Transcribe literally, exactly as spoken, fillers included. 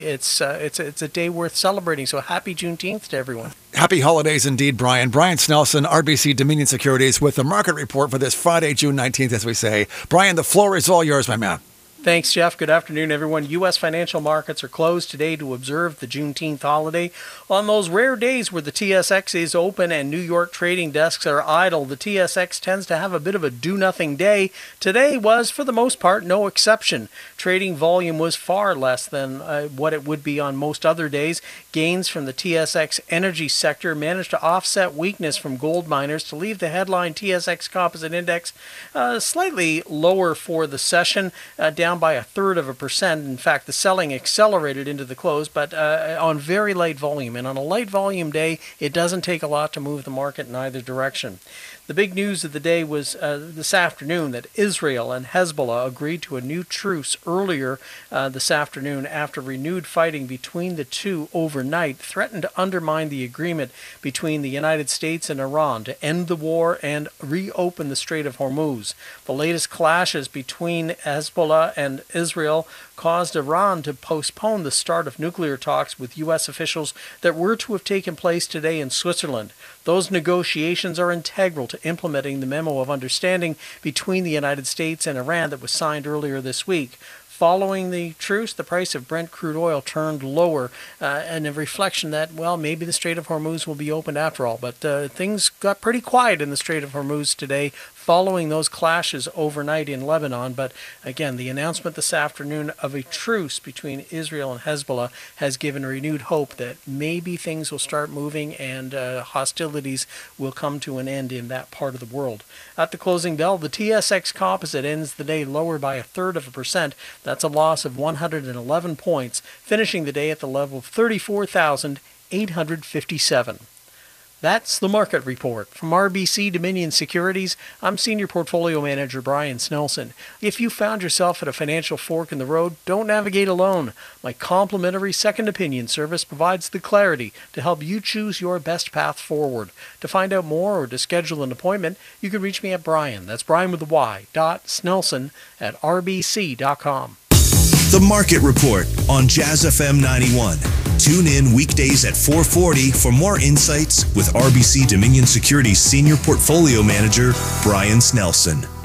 It's uh, it's it's a day worth celebrating. So happy Juneteenth to everyone. Happy holidays indeed, Brian. Brian Snelson, R B C Dominion Securities, with the market report for this Friday, June nineteenth, as we say. Brian, the floor is all yours, my man. Thanks, Jeff. Good afternoon, everyone. U S financial markets are closed today to observe the Juneteenth holiday. On those rare days where the T S X is open and New York trading desks are idle, the T S X tends to have a bit of a do-nothing day. Today was, for the most part, no exception. Trading volume was far less than uh, what it would be on most other days. Gains from the T S X energy sector managed to offset weakness from gold miners to leave the headline T S X Composite Index uh, slightly lower for the session, uh, down by a third of a percent. In fact, the selling accelerated into the close, but uh, on very light volume. And on a light volume day, it doesn't take a lot to move the market in either direction. The big news of the day was uh, this afternoon that Israel and Hezbollah agreed to a new truce earlier uh, this afternoon after renewed fighting between the two overnight threatened to undermine the agreement between the United States and Iran to end the war and reopen the Strait of Hormuz. The latest clashes between Hezbollah and Israel caused Iran to postpone the start of nuclear talks with U S officials that were to have taken place today in Switzerland. Those negotiations are integral to implementing the memo of understanding between the United States and Iran that was signed earlier this week. Following the truce, the price of Brent crude oil turned lower, uh, and a reflection that, well, maybe the Strait of Hormuz will be opened after all. But uh, things got pretty quiet in the Strait of Hormuz today following those clashes overnight in Lebanon. But again, the announcement this afternoon of a truce between Israel and Hezbollah has given renewed hope that maybe things will start moving and uh, hostilities will come to an end in that part of the world. At the closing bell, the T S X Composite ends the day lower by a third of a percent. That's a loss of one hundred eleven points, finishing the day at the level of thirty-four thousand eight hundred fifty-seven. That's the market report. From R B C Dominion Securities, I'm Senior Portfolio Manager Brian Snelson. If you found yourself at a financial fork in the road, don't navigate alone. My complimentary second opinion service provides the clarity to help you choose your best path forward. To find out more or to schedule an appointment, you can reach me at Brian, that's Brian with a Y, dot Snelson at R B C dot com. The Market Report on Jazz F M ninety-one. Tune in weekdays at four forty for more insights with R B C Dominion Securities Senior Portfolio Manager Brian Snelson.